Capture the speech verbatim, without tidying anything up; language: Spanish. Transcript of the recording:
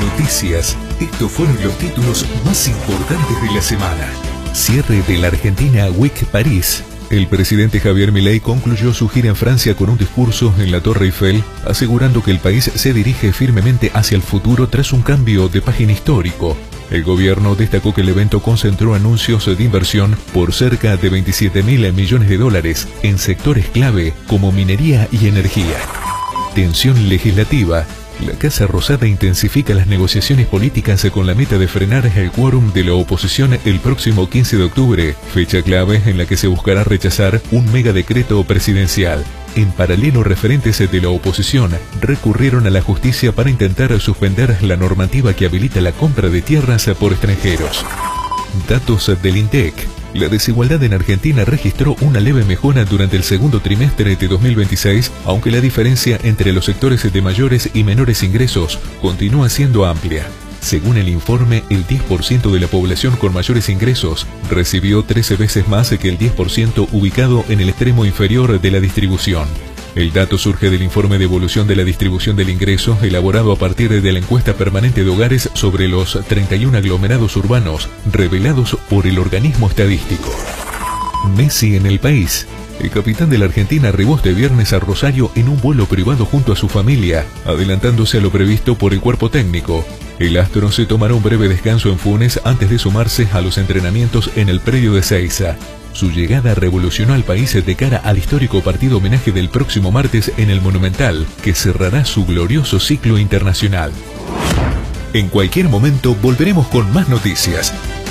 Noticias. Estos fueron los títulos más importantes de la semana. Cierre de la Argentina Week París. El presidente Javier Milei concluyó su gira en Francia con un discurso en la Torre Eiffel, asegurando que el país se dirige firmemente hacia el futuro tras un cambio de página histórico. El gobierno destacó que el evento concentró anuncios de inversión por cerca de veintisiete mil millones de dólares en sectores clave como minería y energía. Tensión legislativa. La Casa Rosada intensifica las negociaciones políticas con la meta de frenar el quórum de la oposición el próximo quince de octubre, fecha clave en la que se buscará rechazar un megadecreto presidencial. En paralelo, referentes de la oposición recurrieron a la justicia para intentar suspender la normativa que habilita la compra de tierras por extranjeros. Datos del INDEC. La desigualdad en Argentina registró una leve mejora durante el segundo trimestre de dos mil veintiséis, aunque la diferencia entre los sectores de mayores y menores ingresos continúa siendo amplia. Según el informe, el diez por ciento de la población con mayores ingresos recibió trece veces más que el diez por ciento ubicado en el extremo inferior de la distribución. El dato surge del informe de evolución de la distribución del ingreso elaborado a partir de la encuesta permanente de hogares sobre los treinta y uno aglomerados urbanos revelados por el organismo estadístico. Messi en el país. El capitán de la Argentina arribó este viernes a Rosario en un vuelo privado junto a su familia, adelantándose a lo previsto por el cuerpo técnico. El astro se tomará un breve descanso en Funes antes de sumarse a los entrenamientos en el predio de Ezeiza. Su llegada revolucionó al país de cara al histórico partido homenaje del próximo martes en el Monumental, que cerrará su glorioso ciclo internacional. En cualquier momento volveremos con más noticias.